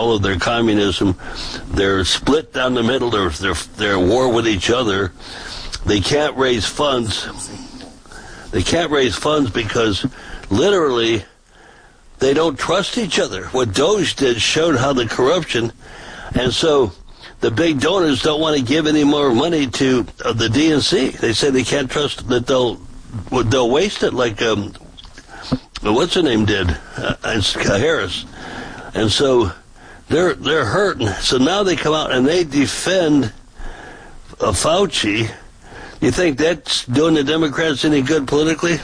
all of their communism. They're split down the middle. They're at war with each other. They can't raise funds. They can't raise funds because literally they don't trust each other. What Doge did showed how the corruption, and so the big donors don't want to give any more money to the DNC. They say they can't trust that they'll waste it like what's her name did, Harris, and so they're hurting. So now they come out and they defend Fauci. You think that's doing the Democrats any good politically?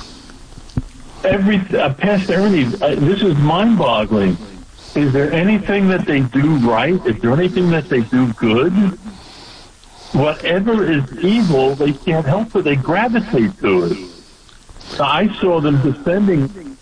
Pastor Ernie, this is mind-boggling. Is there anything that they do right? Is there anything that they do good? Whatever is evil, they can't help it. They gravitate to it. I saw them defending.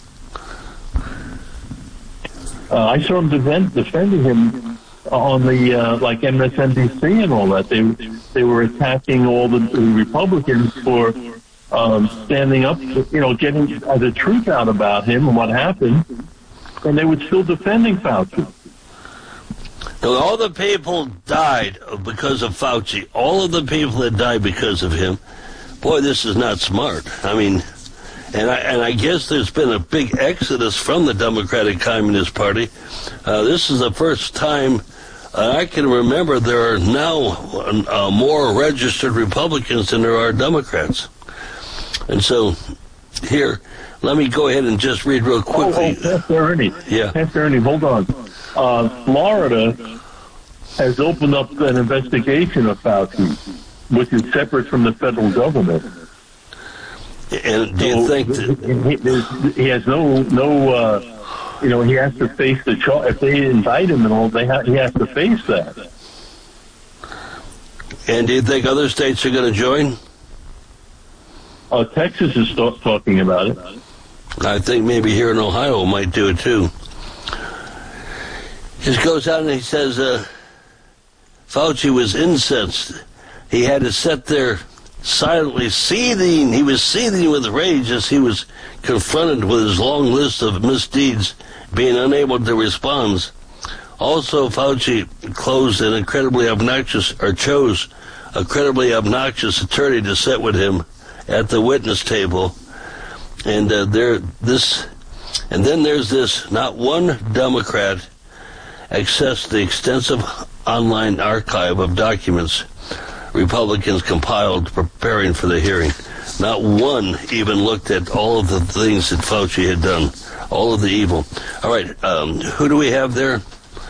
Defending him on the like MSNBC and all that. They were attacking all the Republicans for standing up, getting the truth out about him and what happened, and they were still defending Fauci. So all the people died because of Fauci. All of the people that died because of him. Boy, this is not smart. I mean, and I guess there's been a big exodus from the Democratic Communist Party. This is the first time I can remember there are now more registered Republicans than there are Democrats. And so, here, let me go ahead and just read real quickly. Pastor Ernie. Yeah. Pastor Ernie, hold on. Florida has opened up an investigation of Fauci, which is separate from the federal government. And do you think that he has no he has to face the charge. If they indict him and all, he has to face that. And do you think other states are going to join? Texas is talking about it. I think maybe here in Ohio might do it too. He goes out and he says Fauci was incensed. He had to sit there silently seething. He was seething with rage as he was confronted with his long list of misdeeds, being unable to respond. Also, Fauci chose an incredibly obnoxious attorney to sit with him at the witness table, and then there's this: not one Democrat accessed the extensive online archive of documents Republicans compiled preparing for the hearing. Not one even looked at all of the things that Fauci had done, all of the evil. All right, who do we have there?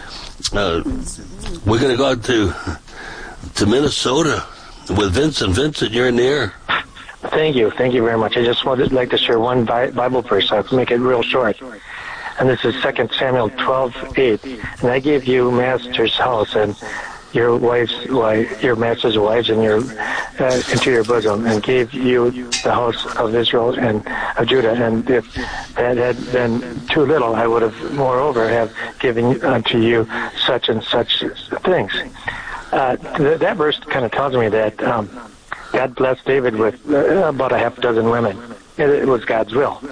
We're going to go out to Minnesota with Vincent. Vincent, you're in the air. Thank you very much. I just would like to share one Bible verse. I'll make it real short. And this is 2 Samuel 12:8. And I gave you master's house and your master's wives and into your bosom, and gave you the house of Israel and of Judah. And if that had been too little, I would have moreover have given unto you such and such things. That verse kind of tells me that God blessed David with about a half dozen women. It was God's will.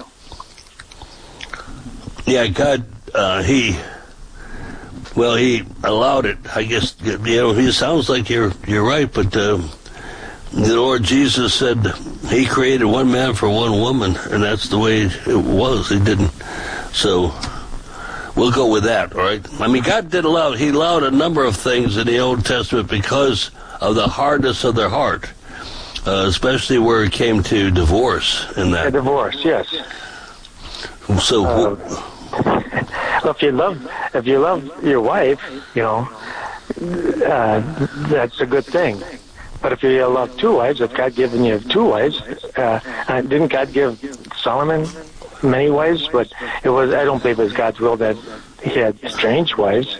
Yeah, God, he allowed it. I guess, he sounds like you're right, but the Lord Jesus said he created one man for one woman, and that's the way it was. He didn't. So we'll go with that, all right? I mean, God did he allowed a number of things in the Old Testament because of the hardness of their heart, especially where it came to divorce and that. A divorce, yes. So, well, if you love your wife, that's a good thing. But if you love two wives, if God given you two wives, didn't God give Solomon many wives? But I don't believe it was God's will that he had strange wives.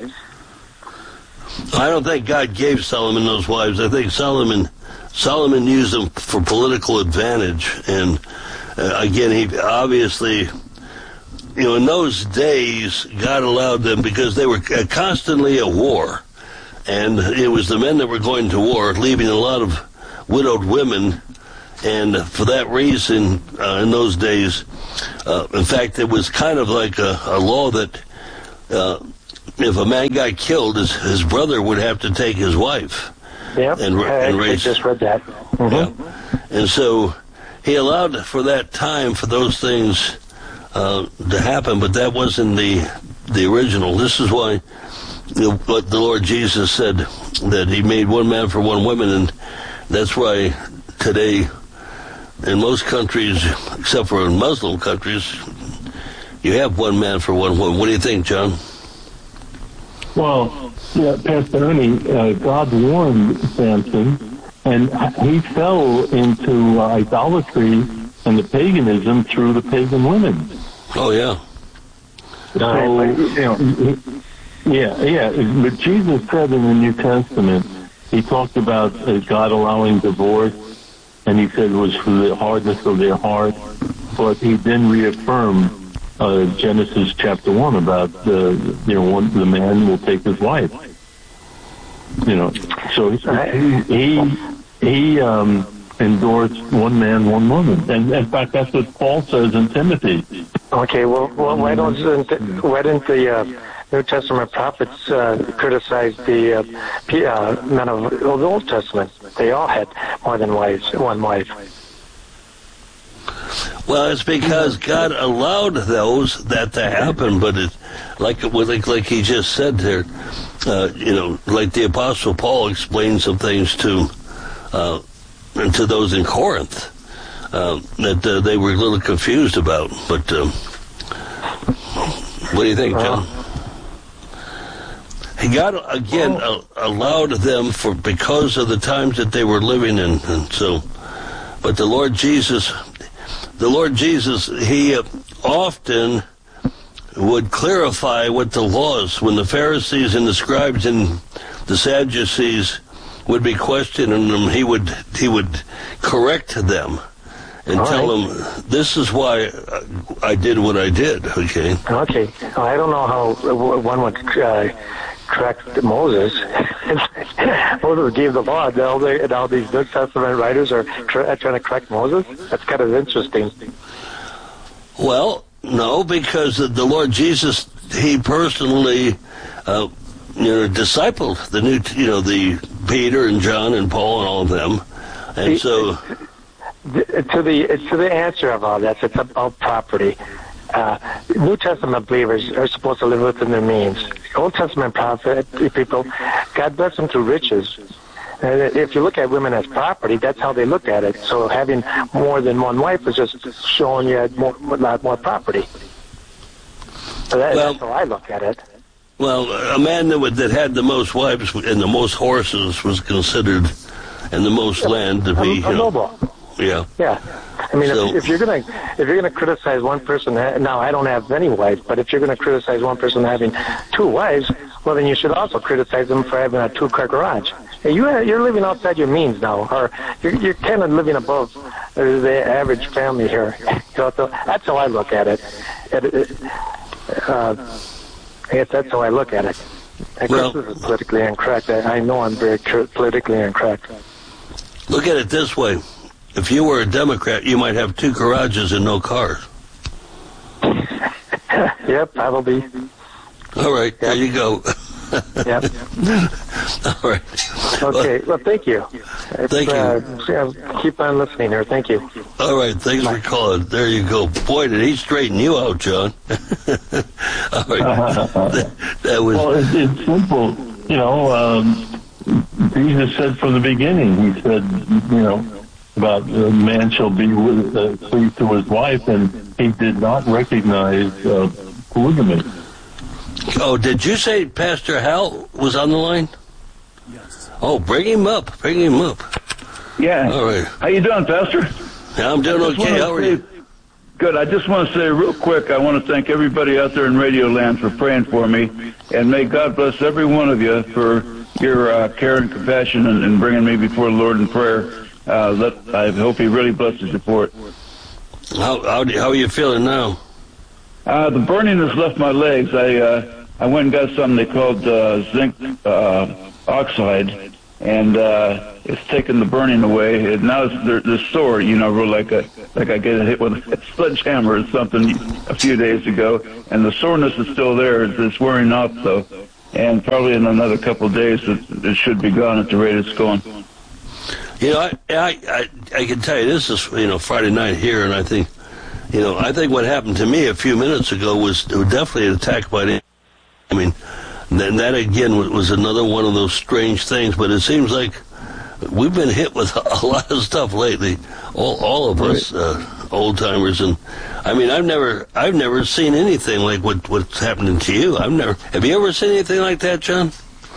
I don't think God gave Solomon those wives. I think Solomon used them for political advantage. And again, he obviously, in those days, God allowed them because they were constantly at war. And it was the men that were going to war, leaving a lot of widowed women. And for that reason, in those days, in fact, it was kind of like a law that if a man got killed, his brother would have to take his wife. Yeah, I raise. just read that. Mm-hmm. Yeah. And so he allowed for that time for those things to happen, but that wasn't the original. This is why what the Lord Jesus said, that he made one man for one woman, and that's why today in most countries, except for in Muslim countries, you have one man for one woman. What do you think, John? Well, yeah, Pastor Ernie, God warned Samson, and he fell into idolatry and the paganism through the pagan women. Oh, yeah. So, yeah. But Jesus said in the New Testament, he talked about God allowing divorce, and he said it was for the hardness of their heart. But he then reaffirmed Genesis chapter 1 about the man will take his wife. So he endorsed one man, one woman, and in fact that's what Paul says in Timothy. Okay, well why didn't the New Testament prophets criticize the men of the Old Testament? They all had more than one wife. Well, it's because God allowed those that to happen, but it, like he just said there, like the Apostle Paul explained some things to those in Corinth that they were a little confused about. But what do you think, John? God again allowed them because of the times that they were living in, and so. But the Lord Jesus, he often would clarify what the laws, when the Pharisees and the scribes and the Sadducees would be questioning him, he would correct them and tell them, this is why I did what I did, okay? Okay. I don't know how one would correct Moses. Moses gave the law. Now these New Testament writers are trying to correct Moses? That's kind of interesting. Well, no, because the Lord Jesus, he personally, discipled the Peter and John and Paul and all of them, and so to the answer of all that, it's about property. New Testament believers are supposed to live within their means. Old Testament people, God bless them through riches. If you look at women as property, that's how they look at it. So having more than one wife is just showing you had a lot more property. So that's how I look at it. Well, a man that had the most wives and the most horses was considered, and the most land to be, noble. Yeah. Yeah. I mean, so, if you're gonna criticize one person, now I don't have any wives, but if you're gonna criticize one person having two wives, well then you should also criticize them for having a two-car garage. Hey, you're living outside your means now, or you're kind of living above the average family here. So that's how I look at it. I guess that's how I look at it. Of course, this is politically incorrect. I know I'm very politically incorrect. Look at it this way. If you were a Democrat, you might have two garages and no cars. Yep, probably. All right, there you go. Yep. All right. Okay, well, thank you. Thank you. Keep on listening here. Thank you. All right, thanks for calling. There you go. Boy, did he straighten you out, John. All right. That was... Well, it's simple. Jesus said from the beginning, he said, about the man shall be cleave to his wife, and he did not recognize polygamy. Oh, did you say Pastor Hal was on the line? Yes. Oh, bring him up. Yeah. All right. How you doing, Pastor? Yeah, I'm doing okay. How are you? Good. I just want to say real quick, I want to thank everybody out there in Radio Land for praying for me, and may God bless every one of you for your care and compassion and bringing me before the Lord in prayer. I hope He really blesses you for it. How are you feeling now? The burning has left my legs. I went and got something they called zinc oxide, and it's taken the burning away. And now they're sore, real like I get hit with a sledgehammer or something a few days ago, and the soreness is still there. It's wearing off though, and probably in another couple of days it should be gone at the rate it's going. I can tell you this is Friday night here, and I think what happened to me a few minutes ago was definitely an attack by the. I mean, then that again was another one of those strange things. But it seems like we've been hit with a lot of stuff lately, all of us old timers, and I mean I've never seen anything like what's happening to you. Have you ever seen anything like that, John?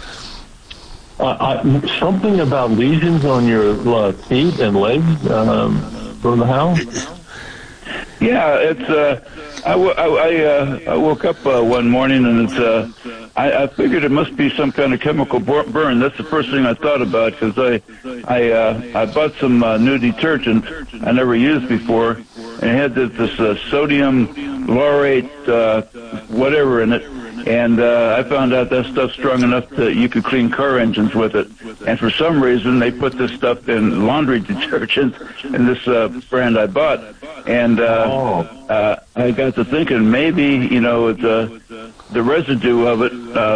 Something about lesions on your feet and legs, Brother Hal? Yeah, it's. I woke up one morning and it's. I figured it must be some kind of chemical burn. That's the first thing I thought about because I bought some new detergent I never used before, and it had this sodium laurate whatever in it. And I found out that stuff's strong enough that you could clean car engines with it. And for some reason, they put this stuff in laundry detergent in this brand I bought. And I got to thinking maybe, the residue of it,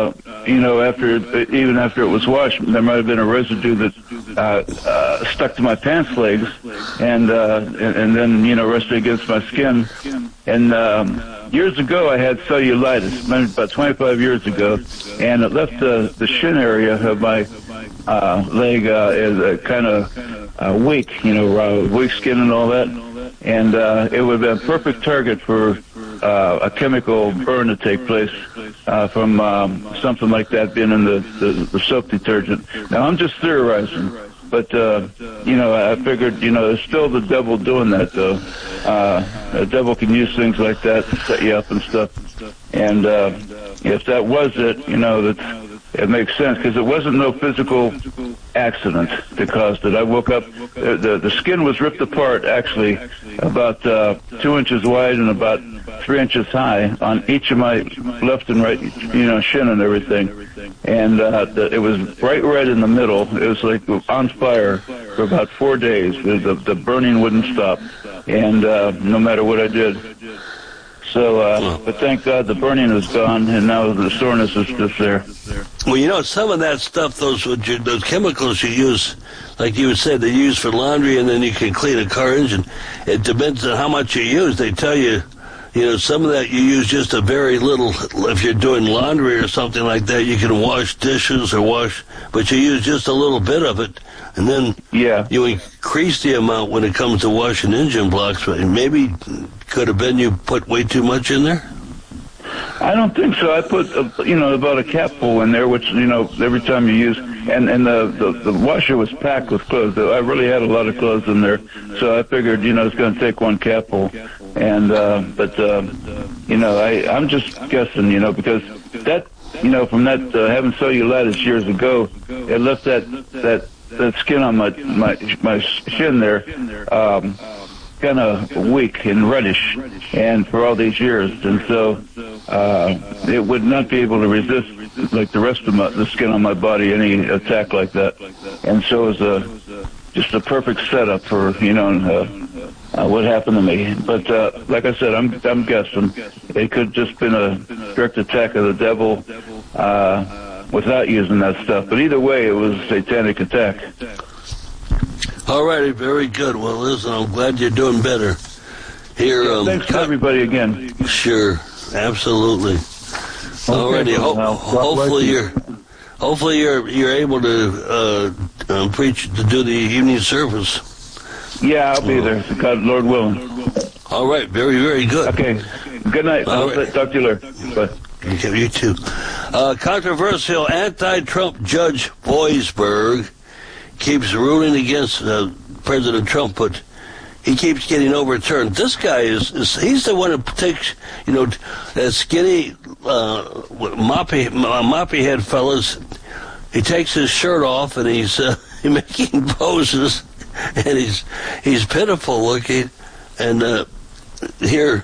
after it was washed, there might have been a residue that stuck to my pants legs and then, rested against my skin. And years ago, I had cellulitis, about 25 years ago, and it left the shin area of my leg kind of weak, weak skin and all that. And it would have been a perfect target for a chemical burn to take place from something like that being in the soap detergent. Now, I'm just theorizing. But, I figured, there's still the devil doing that, though. The devil can use things like that to set you up and stuff. And if that was it, it makes sense, because it wasn't no physical accident that caused it. I woke up, the skin was ripped apart, actually, about 2 inches wide and about 3 inches high on each of my left and right, shin and everything. And it was bright red in the middle. It was like on fire for about 4 days. The burning wouldn't stop, and no matter what I did. So, but thank God the burning is gone, and now the soreness is just there. Well, some of that stuff, those chemicals you use, like you said, they use for laundry, and then you can clean a car engine. It depends on how much you use. They tell you, some of that you use just a very little. If you're doing laundry or something like that, you can wash dishes but you use just a little bit of it, and then you increase the amount when it comes to washing engine blocks. Maybe could have been you put way too much in there. I don't think so. I put about a capful in there, which every time you use, and the washer was packed with clothes. I really had a lot of clothes in there, so I figured it's going to take one capful, and I'm just guessing, because that from that having cellulitis years ago, it left that skin on my shin there. Kind of weak and reddish, and for all these years, and so it would not be able to resist, like the rest of the skin on my body, any attack like that. And so it was just a perfect setup for what happened to me. But like I said, I'm guessing it could just been a direct attack of the devil without using that stuff. But either way, it was a satanic attack. All righty, very good. Well, listen, I'm glad you're doing better. Here, thanks to everybody again. Sure, absolutely. All righty, hopefully you're able to preach to do the evening service. Yeah, I'll be there, God, Lord willing. All right, very, very good. Okay, good night. I'll talk to you later. Bye. Okay, you too. Controversial anti-Trump Judge Boisberg keeps ruling against President Trump, but he keeps getting overturned. This guy he's the one who takes, that skinny, moppy head fellas, he takes his shirt off and he's making poses, and he's pitiful looking. And here,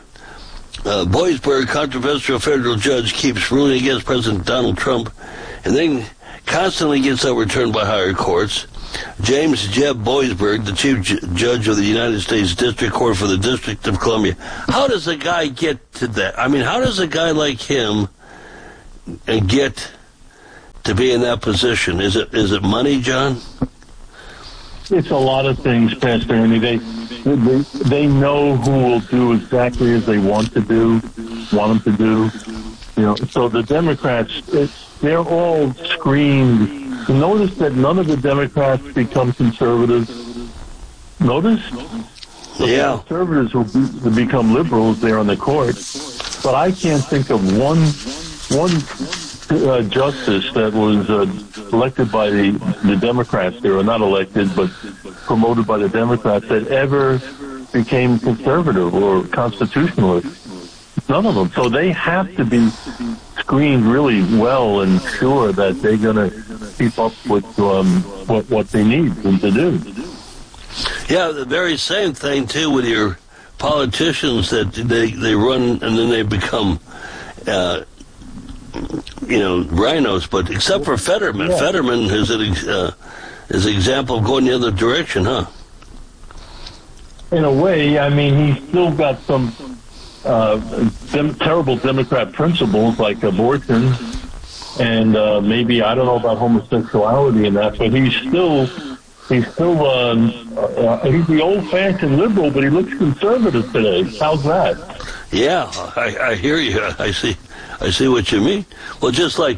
Boisberg, controversial federal judge, keeps ruling against President Donald Trump, and then constantly gets overturned by higher courts. James Jeb Boisberg, the Chief Judge of the United States District Court for the District of Columbia. How does a guy get to that? I mean, how does a guy like him get to be in that position? Is it money, John? It's a lot of things, Pastor Ernie. They know who will do exactly as they want them to do. You know, so the Democrats, they're all screened. Notice that none of the Democrats become conservatives. Notice? Yeah. Conservatives will become liberals there on the court. But I can't think of one justice that was elected by the Democrats. They were not elected, but promoted by the Democrats that ever became conservative or constitutionalist. None of them. So they have to be screened really well and sure that they're going to keep up with what they need them to do. Yeah, the very same thing, too, with your politicians that they run and then they become, rhinos. But except for Fetterman. Yeah. Fetterman is an example of going the other direction, huh? In a way, I mean, he's still got some terrible Democrat principles like abortion and maybe, I don't know about homosexuality and that, but he's the old-fashioned liberal, but he looks conservative today. How's that? Yeah, I hear you. I see what you mean. Well, just like,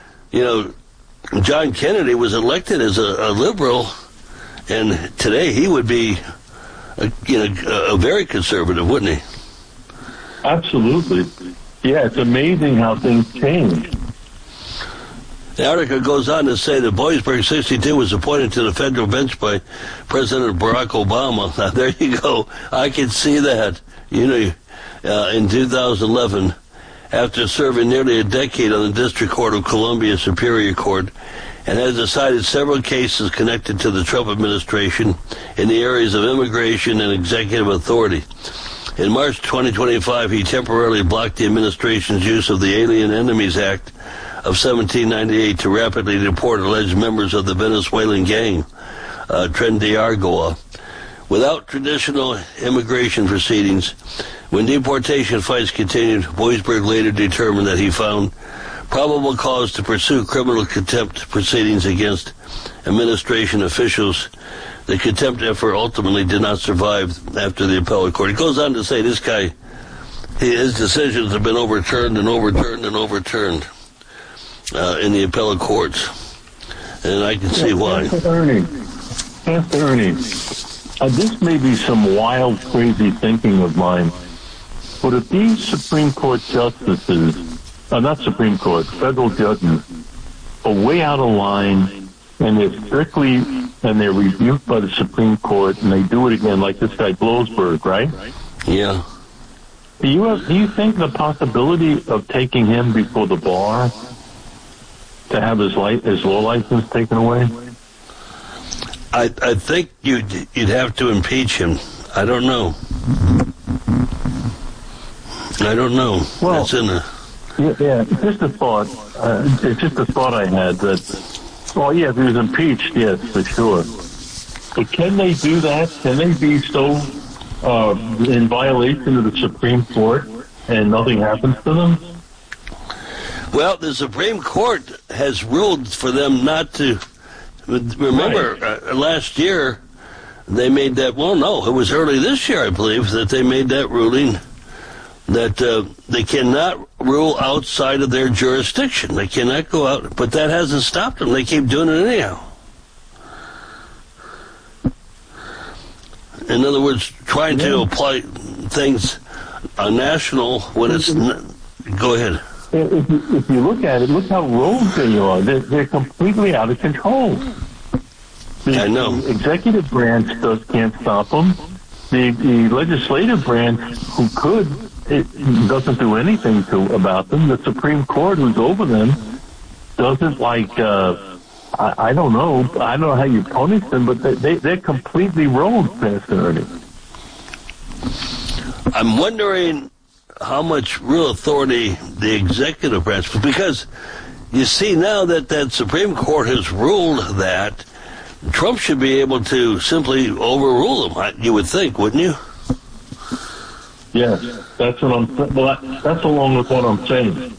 John Kennedy was elected as a liberal, and today he would be, a very conservative, wouldn't he? Absolutely. Yeah, it's amazing how things change. The article goes on to say that Boisberg, 62, was appointed to the federal bench by President Barack Obama. Now, there you go. I can see that. In 2011, after serving nearly a decade on the District Court of Columbia Superior Court, and has decided several cases connected to the Trump administration in the areas of immigration and executive authority. In March 2025, he temporarily blocked the administration's use of the Alien Enemies Act of 1798 to rapidly deport alleged members of the Venezuelan gang, Tren de Aragua. Without traditional immigration proceedings, when deportation fights continued, Boisberg later determined that he found probable cause to pursue criminal contempt proceedings against administration officials. The contempt effort ultimately did not survive after the appellate court. It goes on to say this guy, his decisions have been overturned and overturned and overturned in the appellate courts. And I can see why. Pastor Ernie, this may be some wild, crazy thinking of mine, but if these Supreme Court justices, not Supreme Court, federal judges, are way out of line and they're rebuked by the Supreme Court and they do it again, like this guy Boisberg, right? Yeah. Do you think the possibility of taking him before the bar to have his law license taken away? I think you'd have to impeach him. I don't know. Well, that's in the... Yeah, just a thought. It's just a thought I had that. Well, yeah, if he was impeached, yes, for sure. But can they do that? Can they be so in violation of the Supreme Court and nothing happens to them? Well, the Supreme Court has ruled for them not to. Remember, right. Last year they made that. Well, no, it was early this year, I believe, that they made that ruling that they cannot rule outside of their jurisdiction. They cannot go out, but that hasn't stopped them. They keep doing it anyhow. In other words, trying to apply things on national when it's... Go ahead. If you look at it, look how rogue they are. They're completely out of control. I know. The executive branch can't stop them. The legislative branch, who could, it doesn't do anything about them. The Supreme Court, who's over them, doesn't I don't know. I don't know how you punish them, but they're completely rogue, Pastor Ernie. I'm wondering how much real authority the executive branch, because you see now that Supreme Court has ruled that Trump should be able to simply overrule him. You would think, wouldn't you? Yes, that's what I'm. Well, that's along with what I'm saying.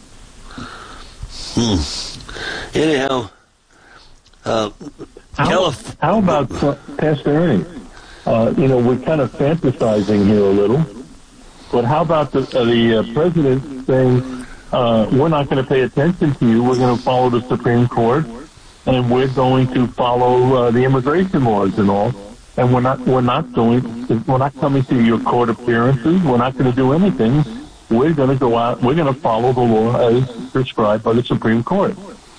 Anyhow, how about Pastor Ernie? We're kind of fantasizing here a little, but how about the president saying, we're not going to pay attention to you, we're going to follow the Supreme Court, and we're going to follow the immigration laws and all, and we're not coming to your court appearances, we're not going to do anything, we're going to go out, we're going to follow the law as prescribed by the Supreme Court.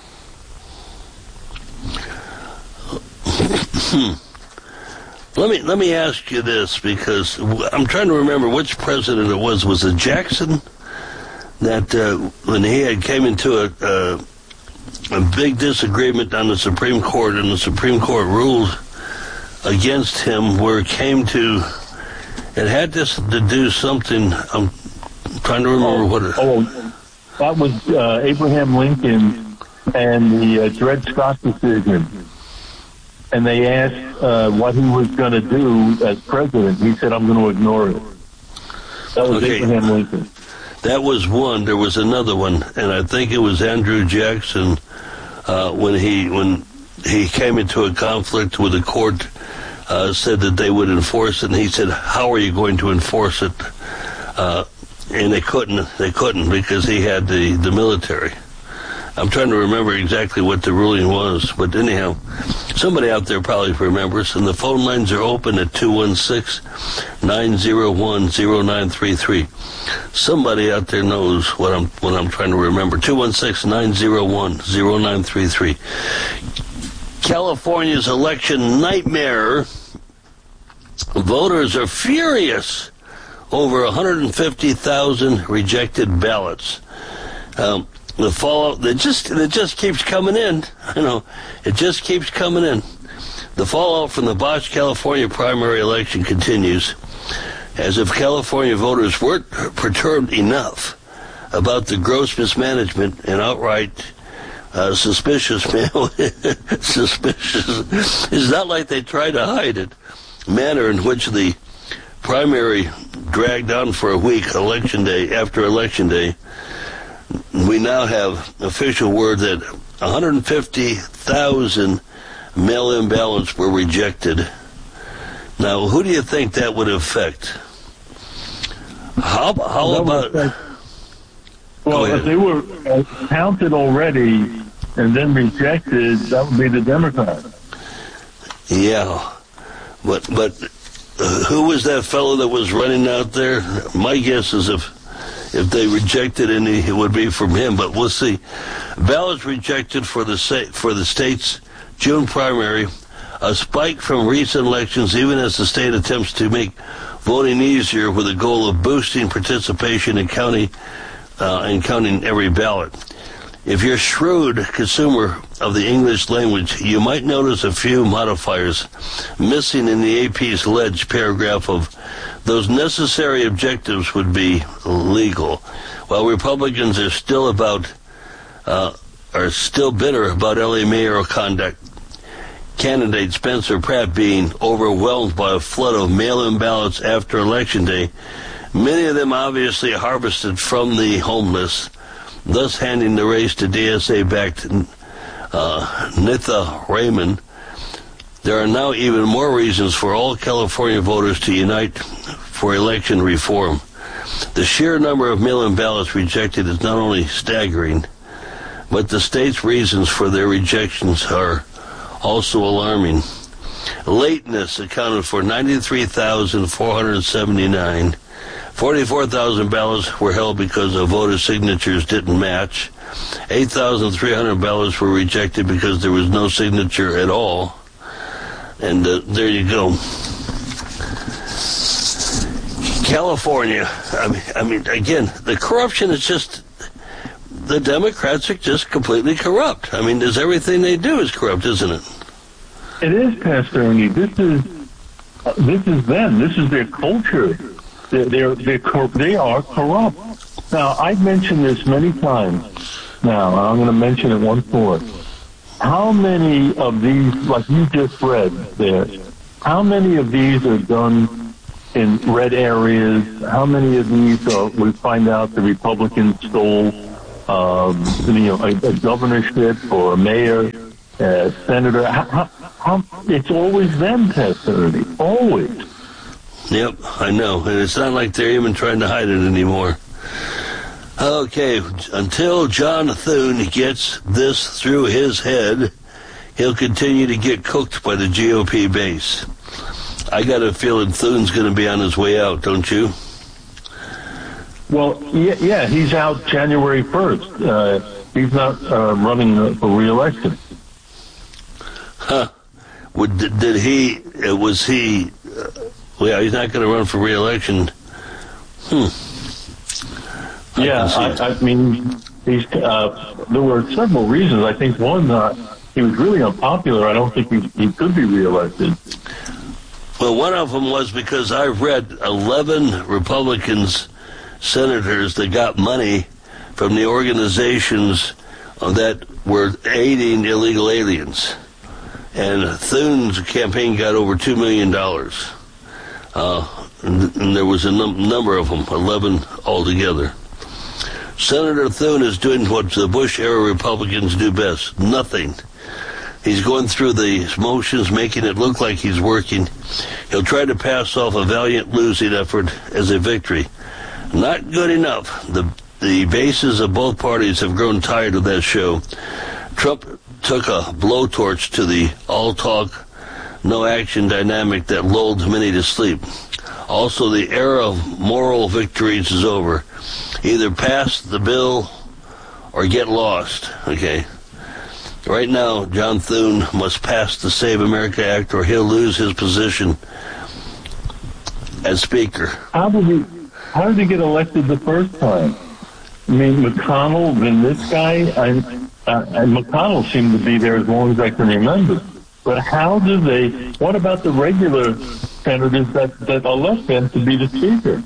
Let me ask you this, because I'm trying to remember which president it was. Was it Jackson that when he came into a big disagreement on the Supreme Court, and the Supreme Court ruled against him, where it had to do something. I'm trying to remember what it. That was Abraham Lincoln and the Dred Scott decision. And they asked what he was going to do as president. He said, I'm going to ignore it. That was Abraham Lincoln. That was one. There was another one, and I think it was Andrew Jackson when he came into a conflict with the court, said that they would enforce it, and he said, how are you going to enforce it? And they couldn't because he had the military. I'm trying to remember exactly what the ruling was, but anyhow, somebody out there probably remembers, and the phone lines are open at 216-901-0933. Somebody out there knows what I'm trying to remember. 216-901-0933. California's election nightmare. Voters are furious over 150,000 rejected ballots. The fallout that just keeps coming in. It just keeps coming in. The fallout from the botched California primary election continues, as if California voters weren't perturbed enough about the gross mismanagement and outright suspicious. It's not like they tried to hide it. Manner in which the primary dragged on for a week, election day after election day. We now have official word that 150,000 mail-in ballots were rejected. Now, who do you think that would affect? How about... Well, if they were counted already and then rejected, that would be the Democrats. Yeah, but who was that fellow that was running out there? My guess is if they rejected any, it would be from him, but we'll see. Ballots rejected for the state's June primary, a spike from recent elections, even as the state attempts to make voting easier with the goal of boosting participation in counting every ballot. If you're a shrewd consumer of the English language, you might notice a few modifiers missing in the AP's alleged paragraph of those necessary objectives would be legal. While Republicans are still bitter about LA mayoral conduct, candidate Spencer Pratt being overwhelmed by a flood of mail-in ballots after Election Day, many of them obviously harvested from the homeless, thus handing the race to DSA-backed Nitha Raymond. There are now even more reasons for all California voters to unite for election reform. The sheer number of mail-in ballots rejected is not only staggering, but the state's reasons for their rejections are also alarming. Lateness accounted for 93,479. 44,000 ballots were held because the voter signatures didn't match. 8,300 ballots were rejected because there was no signature at all. And there you go. California, I mean, again, the corruption is just, the Democrats are just completely corrupt. I mean, there's everything they do is corrupt, isn't it? It is, Pastor Ernie. This is them. This is their culture. They are corrupt. Now, I've mentioned this many times. Now, I'm going to mention it once more. How many of these, like you just read there, how many of these are done in red areas? How many of these we find out the Republicans stole, a governorship or a mayor, a senator? It's always them, Pastor Ernie, always. Yep, I know. And it's not like they're even trying to hide it anymore. Okay, until John Thune gets this through his head, he'll continue to get cooked by the GOP base. I got a feeling Thune's going to be on his way out, don't you? Well, yeah, he's out January 1st. He's not running for re-election. Huh. Yeah, he's not going to run for re-election. I mean, there were several reasons. I think one, he was really unpopular. I don't think he could be reelected. Well, one of them was because I read 11 Republicans, senators that got money from the organizations that were aiding illegal aliens. And Thune's campaign got over $2 million. And there was a number of them, 11 altogether. Senator Thune is doing what the Bush-era Republicans do best, nothing. He's going through the motions, making it look like he's working. He'll try to pass off a valiant losing effort as a victory. Not good enough. The bases of both parties have grown tired of that show. Trump took a blowtorch to the all-talk, no-action dynamic that lulled many to sleep. Also, the era of moral victories is over. Either pass the bill or get lost, okay? Right now, John Thune must pass the Save America Act or he'll lose his position as Speaker. How did he get elected the first time? I mean, McConnell, then this guy, and McConnell seemed to be there as long as I can remember. But what about the regular senators that elect him to be the Speaker?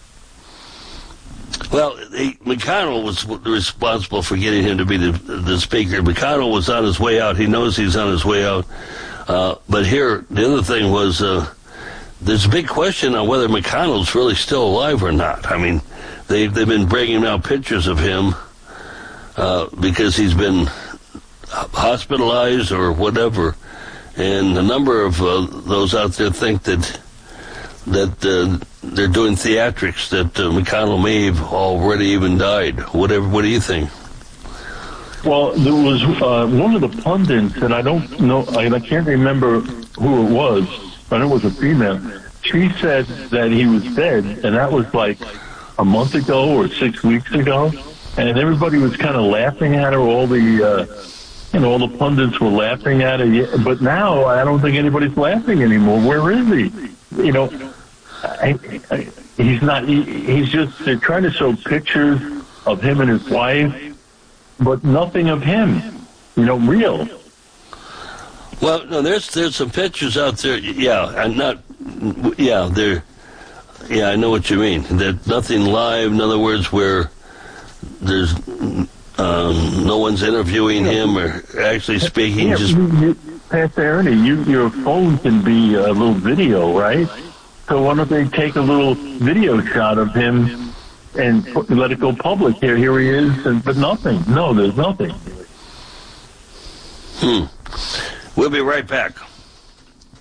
Well, McConnell was responsible for getting him to be the Speaker. McConnell was on his way out. He knows he's on his way out. But here, the other thing was there's a big question on whether McConnell's really still alive or not. I mean, they've been bringing out pictures of him because he's been hospitalized or whatever. And a number of those out there think that they're doing theatrics, that McConnell may have already even died. What do you think? Well, there was one of the pundits, and I don't know, I can't remember who it was, but it was a female. She said that he was dead, and that was like a month ago or 6 weeks ago, and everybody was kind of laughing at her. All the pundits were laughing at her, but now I don't think anybody's laughing anymore. Where is he? He's not. He's just, they're trying to show pictures of him and his wife, but nothing of him. Real. Well, no, there's some pictures out there. I know what you mean. That nothing live. In other words, where there's no one's interviewing him or actually speaking. Pastor Ernie, your phone can be a little video, right? So why don't they take a little video shot of him and let it go public? Here he is, but nothing. No, there's nothing. We'll be right back.